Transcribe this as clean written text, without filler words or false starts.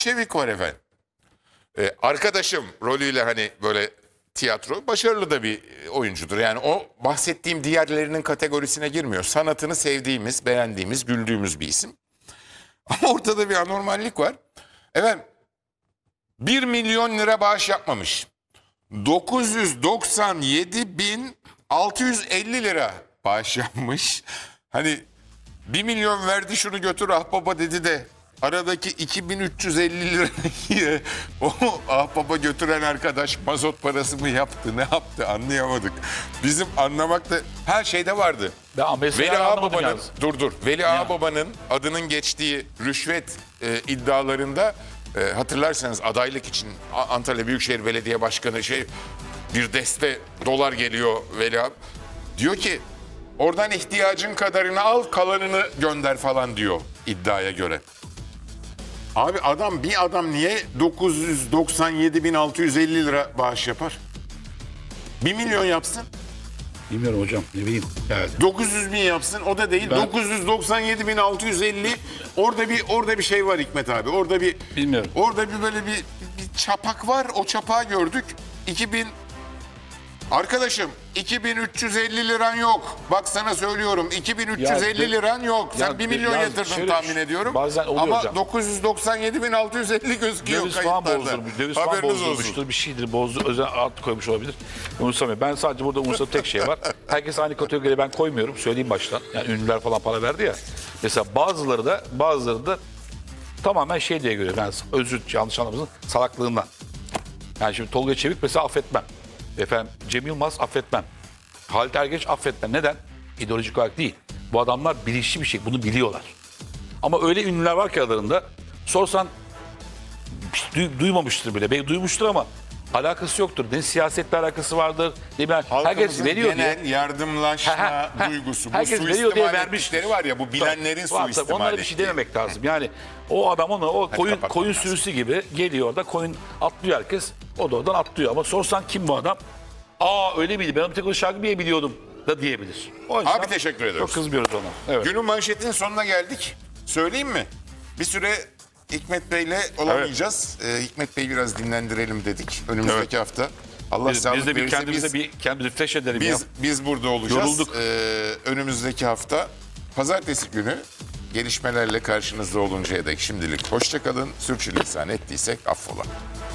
Çevik var efendim. Arkadaşım rolüyle hani böyle tiyatro başarılı da bir oyuncudur. Yani o bahsettiğim diğerlerinin kategorisine girmiyor. Sanatını sevdiğimiz, beğendiğimiz, güldüğümüz bir isim. Ama ortada bir anormallik var. Efendim 1 milyon lira bağış yapmamış. 997.650 lira bağış yapmış. Hani 1 milyon verdi şunu götür ahbaba dedi de aradaki 2350 lirayı o ahbaba götüren arkadaş mazot parası mı yaptı ne yaptı anlayamadık. Bizim anlamakta her şeyde vardı. Veli Ağababa'nın Veli Ağababa'nın adının geçtiği rüşvet iddialarında hatırlarsanız adaylık için Antalya Büyükşehir Belediye Başkanı bir deste dolar geliyor Veli Ağababa. Diyor ki oradan ihtiyacın kadarını al kalanını gönder falan diyor iddiaya göre. Abi bir adam niye 997.650 lira bağış yapar? 1 milyon yapsın. Bilmiyorum hocam, ne bileyim. Evet. 900 bin yapsın, o da değil. 997.650 orada bir şey var Hikmet abi. Bilmiyorum. Orada böyle bir çapak var. O çapağı gördük. Arkadaşım 2350 liran yok. Bak sana söylüyorum 2350 liran yok. Sen 1 milyon yatırdın tahmin ediyorum. Bazen oluyor ama hocam. 997.650 gözüküyor Döviz falan kayıtlarda. Döviz falan Haberiniz bozdurmuştur. olsun. Bir şeydir bozdu. Özel ad koymuş olabilir. Umursamıyorum. Ben sadece burada umursadığım tek şey var. Herkes aynı kategoriye ben koymuyorum. Söyleyeyim baştan. Yani ünlüler falan para verdi ya. Mesela bazıları da tamamen şey diye görüyor. Yani yanlış anlamasın salaklığından. Yani şimdi Tolga Çevik mesela affetmem. Efendim Cem Yılmaz affetmem. Halit Ergenç affetmem. Neden? İdeolojik olarak değil. Bu adamlar bilinçli bir şey. Bunu biliyorlar. Ama öyle ünlüler var ki aralarında sorsan duymamıştır bile. Belki duymuştur ama alakası yoktur. Ne siyasetle alakası vardır. Herkes veriyor genel diye. yardımlaşma duygusu. Bu Herkes veriyor diye suistimal vermiştir. ettikleri var ya bu bilenlerin suistimal Onlara bir şey dememek lazım. Yani o adam koyun sürüsü gibi geliyor orada koyun atlıyor herkes. O da oradan atlıyor ama sorsan kim bu adam? Öyle miydi? Ben bir tek o şarkı biliyordum da diyebilir. Abi teşekkür ediyoruz. Çok kızmıyoruz ona. Evet. Günün manşetinin sonuna geldik. Söyleyeyim mi? Bir süre Hikmet Bey'le olamayacağız. Hikmet Bey'i biraz dinlendirelim dedik önümüzdeki hafta. Allah sağlık Biz de verirse kendimizi refresh edelim. biz burada olacağız. Yorulduk. Önümüzdeki hafta pazartesi günü gelişmelerle karşınızda oluncaya dek şimdilik hoşça kalın. Sürçülisan ettiysek affola.